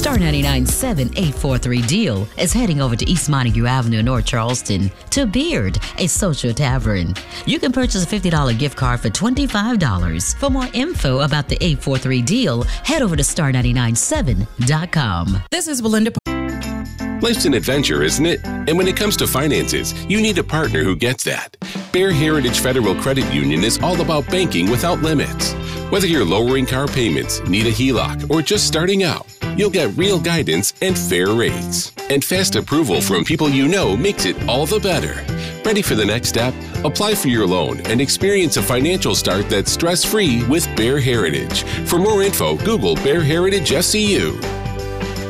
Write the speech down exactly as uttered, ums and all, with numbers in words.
Star ninety-nine seven eight four three Deal is heading over to East Montague Avenue in North Charleston to Beard, a social tavern. You can purchase a fifty dollars gift card for twenty-five dollars. For more info about the eight four three Deal, head over to star nine nine seven dot com. This is Belinda. Life's an adventure, isn't it? And when it comes to finances, you need a partner who gets that. Bear Heritage Federal Credit Union is all about banking without limits. Whether you're lowering car payments, need a H E L O C, or just starting out, you'll get real guidance and fair rates. And fast approval from people you know makes it all the better. Ready for the next step? Apply for your loan and experience a financial start that's stress-free with Bear Heritage. For more info, Google Bear Heritage S C U.